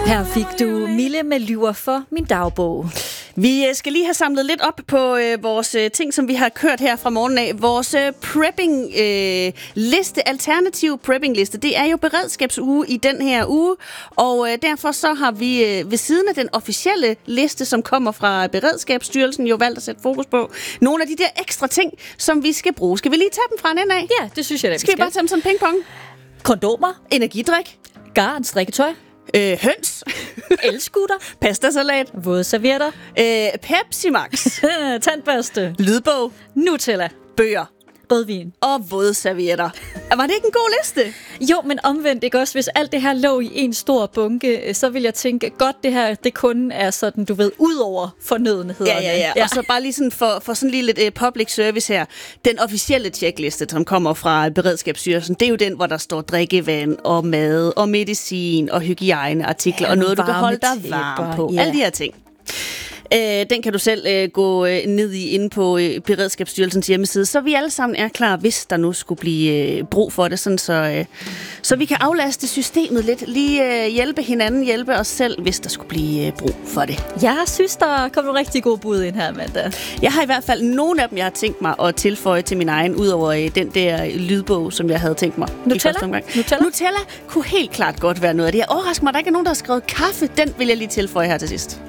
Her fik du Mille med Lyver for min dagbog. Vi skal lige have samlet lidt op på vores ting, som vi har kørt her fra morgenen af. Vores prepping-liste, alternativ prepping-liste, det er jo beredskabsuge i den her uge. Og derfor så har vi ved siden af den officielle liste, som kommer fra Beredskabsstyrelsen, jo valgt at sætte fokus på nogle af de der ekstra ting, som vi skal bruge. Skal vi lige tage dem fra en ende af? Ja, det synes jeg da, Skal vi bare tage dem som pingpong? Kondomer. Energidrik. Garn, strikketøj. Høns. Elskutter. Pastasalat. Våde servietter. Pepsi Max. Tandbørste. Lydbog. Nutella. Bøger. Rødvin. Og vådservietter. Var det ikke en god liste? Jo, men omvendt ikke også. Hvis alt det her lå i en stor bunke, så vil jeg tænke, godt det her, det kun er sådan, du ved, ud over fornødenhederne. Ja. Og så bare lige sådan for sådan lige lidt public service her. Den officielle checkliste, som kommer fra Beredskabsstyrelsen, det er jo den, hvor der står drikkevand og mad og medicin og hygiejneartikler og noget, du kan holde dig varm på. Alle de her ting. Den kan du selv gå ned i inde på Beredskabsstyrelsens hjemmeside, så vi alle sammen er klar, hvis der nu skulle blive brug for det, sådan så vi kan aflaste systemet lidt, lige hjælpe hinanden, hjælpe os selv, hvis der skulle blive brug for det. Jeg synes, der kom nogle rigtig gode bud ind her, Amanda. Jeg har i hvert fald nogle af dem, jeg har tænkt mig at tilføje til min egen, udover den der lydbog, som jeg havde tænkt mig. Nutella kunne helt klart godt være noget af det. Jeg overrasker mig, at der ikke er nogen, der har skrevet kaffe. Den vil jeg lige tilføje her til sidst.